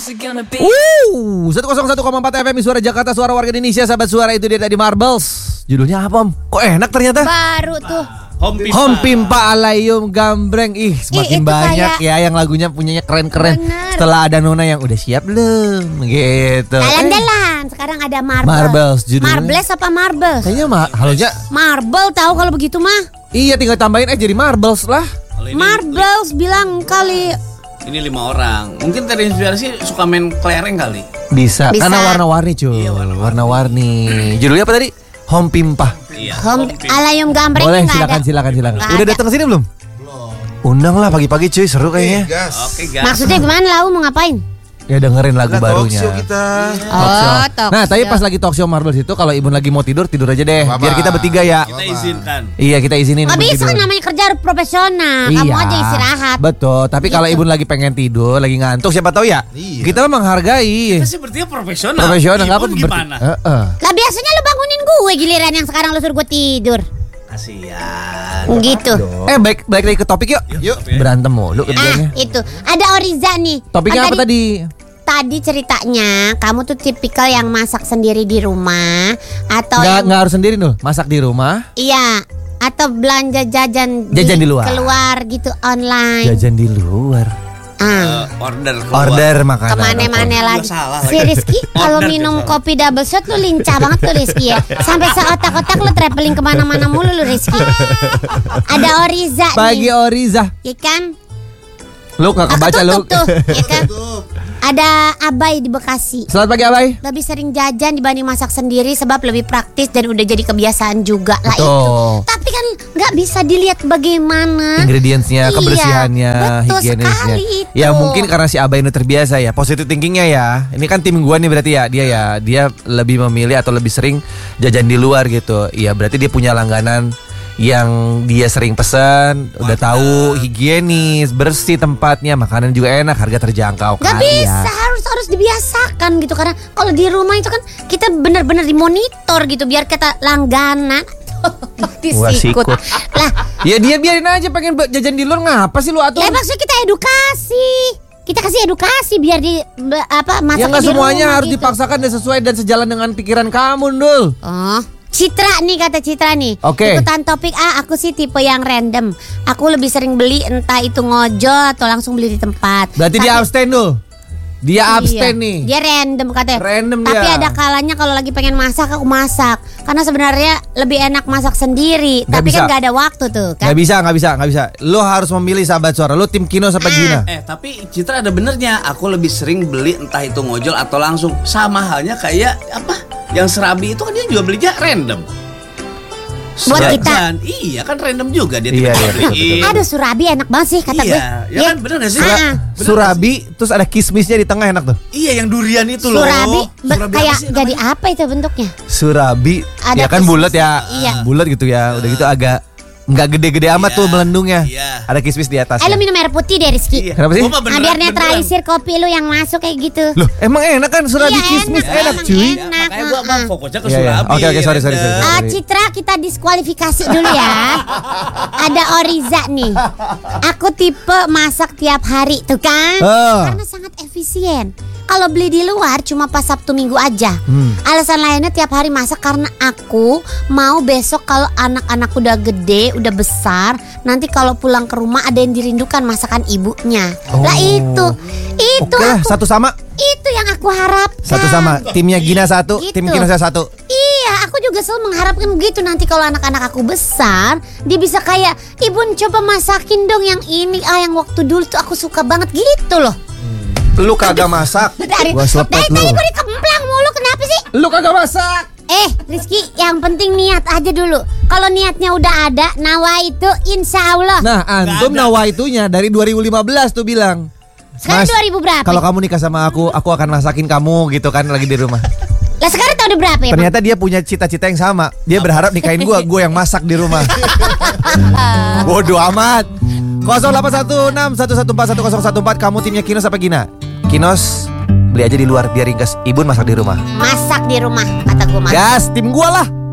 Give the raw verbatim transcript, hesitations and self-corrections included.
Uh, seratus satu koma empat F M Suara Jakarta, suara warga Indonesia. Sahabat suara, itu dia tadi Marbles. Judulnya apa, Om? Kok enak ternyata? Baru tuh. Home Pimpa. Home Pimpa Alayum Gambreng. Ih, semakin Ih, banyak kayak... ya yang lagunya punyanya keren-keren. Bener. Setelah ada Nona yang udah siap belum gitu. Jalan-jalan. Sekarang ada Marble. Marbles judulnya. Marbles apa Marble? Kayaknya mah halunya. Marble tahu kalau begitu mah. Iya, tinggal tambahin aja jadi Marbles lah. Kalau ini, Marbles bilang kali. ini lima orang. Mungkin terinspirasi suka main kelereng kali. Bisa, Bisa. karena warna-warni cuy. Iya, warna-warni. Warna-warni. Judulnya apa tadi? Home Pimpa. Iya. Home, Home Pimpa. Alayum Gambreng Boleh, nggak silakan ada. silakan silakan. Nggak Udah ada. datang ke sini belum? Belum. Undang lah pagi-pagi cuy, seru kayaknya. Oke, guys. Maksudnya gimana lau mau ngapain? Ya dengerin lagu Kita barunya. talk show kita. Talk show. Oh, talk Nah, tapi show. pas lagi talk show Marbles itu kalau Ibu lagi mau tidur, tidur aja deh. Apa-apa. Biar kita bertiga ya. Kita izinkan. Iya, kita izinin Nggak Ibu bisa tidur. kan namanya kerja profesional. Kamu Iya, aja istirahat. Betul, tapi kalau Gitu. Ibu lagi pengen tidur, lagi ngantuk, siapa tahu ya. Iya. Kita mah menghargai. Kita sepertinya profesional. Profesional nggak apa Ibu gimana? Heeh. Lah biasanya lu bangunin gue giliran yang sekarang lu suruh gue tidur. Kasihan. Gitu. Eh, baik balik lagi ke topik yuk. Yuk. Berantem mulu Ah, kerjanya. itu. Ada Oriza nih. Topiknya Kan apa tadi? Tadi ceritanya kamu tuh tipikal yang masak sendiri di rumah atau Nggak yang nggak harus sendiri loh, masak di rumah, iya atau belanja jajan Jajan di luar. keluar gitu online. jajan di luar, Ah. Eh, order keluar. order makanan. Kemana-mana Juga lagi. salah Si lagi. Rizky kalau Order minum juga kopi double shot lu lincah banget tuh Rizky ya. Sampai seotak-otak lu traveling kemana-mana mulu lu Rizky. Ada Oriza Pagi nih, Oriza, ya kan? lu nggak Aku kebaca lu. tutup tuh, ya kan? Ada Abai di Bekasi. Selamat pagi Abai. Lebih sering jajan dibanding masak sendiri sebab lebih praktis dan udah jadi kebiasaan juga lah Betul. itu. Tapi kan nggak bisa dilihat bagaimana Ingredientsnya, Iya, kebersihannya, betul higienisnya. sekali itu. Ya mungkin karena si Abai ini terbiasa ya, positive thinkingnya ya. Ini kan tim gua nih berarti ya, dia ya, dia lebih memilih atau lebih sering jajan di luar gitu. Ya berarti dia punya langganan yang dia sering pesan, udah tahu higienis, bersih tempatnya, makanan juga enak, harga terjangkau. Nggak kali bisa, ya. harus harus dibiasakan gitu karena kalau di rumah itu kan kita benar-benar dimonitor gitu biar kita langganan. Wah, sikut. Disikut. Lah, Ya dia biarin aja pengen be- jajan di luar, ngapa sih lu atur? lah maksudnya kita edukasi. Kita kasih edukasi biar di be- apa Ya masaknya nggak di semuanya rumah harus gitu. dipaksakan dan sesuai dan sejalan dengan pikiran kamu, Dul. Oh, Citra nih kata Citra nih. Oke. Ikutan topik A, aku sih tipe yang random. Aku lebih sering beli entah itu ngojol atau langsung beli di tempat. Berarti dia Tapi- abstain, Dul. Dia Iya, abstain nih. Dia random katanya. Random Tapi dia. ada kalanya kalau lagi pengen masak aku masak. Karena sebenarnya lebih enak masak sendiri. Nggak Tapi bisa. kan gak ada waktu tuh kan. Nggak bisa, nggak bisa, nggak bisa. Lo harus memilih sahabat suara. Lo tim Kino apa Ah. Gina? Eh, tapi Citra ada benernya. Aku lebih sering beli entah itu ngojol atau langsung. Sama halnya kayak apa? Yang serabi itu kan dia juga belinya random. Buat kita. Jajan. Iya kan random juga dia Iya, tiba-tiba iya, betul, beliin. Aduh surabi enak banget sih kata gue. Iya, ya kan bener gak sih? Ah, ah. Bener Surabi, terus ada kismisnya di tengah, enak tuh. Iya yang durian itu loh. Surabi be- Surabi kayak apa sih jadi namanya? apa itu bentuknya? Surabi, Ada ya kan kismis. bulat ya, Iya. bulat gitu ya. Udah gitu agak nggak gede-gede amat Iya, tuh melendungnya. iya. Ada kismis di atas. Eh lu minum air putih deh Rizky. Iya. Kenapa sih? Gua mah Nah, beneran- biar beneran. netralisir kopi lu yang masuk kayak gitu. Loh, emang enak kan surabi Iya, kismis enak, enak, emang cuy. enak. Ya, makanya gua Ah, bang ah. fokusnya ke Iya, iya. surabi. Oke, oke, sorry, sorry, sorry, random. sorry. Ah, Citra kita diskualifikasi dulu ya. Ada Oriza nih. Aku tipe masak tiap hari tuh kan. Oh. Karena sangat efisien. Kalau beli di luar cuma pas Sabtu Minggu aja. Hmm. Alasan lainnya tiap hari masak karena aku mau besok kalau anak-anak udah gede, udah besar, nanti kalau pulang ke rumah ada yang dirindukan masakan ibunya. Oh. Lah itu, itu Oke lah, aku, satu sama. itu yang aku harapkan. Satu sama. Timnya Gina satu, Gitu. tim Kino saya satu. Iya, aku juga selalu mengharapkan begitu. Nanti kalau anak-anak aku besar, dia bisa kayak, ibu coba masakin dong yang ini, ah yang waktu dulu tuh aku suka banget gitu loh. Lu kagak masak. Dari Gua selepet dari lu. tadi gue dikemplang mulu, kenapa sih? Lu kagak masak. Eh, Rizky, yang penting niat aja dulu. Kalau niatnya udah ada, nawa itu insya Allah. Nah, antum Nggak ada. nawaitunya dari dua ribu lima belas tuh bilang. Sekarang dua ribu berapa? Kalau kamu nikah sama aku, aku akan masakin kamu gitu kan lagi di rumah. Lah sekarang tahun berapa ya? Bang? Ternyata dia punya cita-cita yang sama. Dia berharap nikahin gua, gua yang masak di rumah. Bodoh amat. nol delapan satu enam satu satu empat satu nol satu empat. Kamu timnya Kinos apa Gina? Kinos, beli aja di luar biar ringkes. Ibun masak di rumah. Masak di rumah, kata gue. Gas, tim gua lah.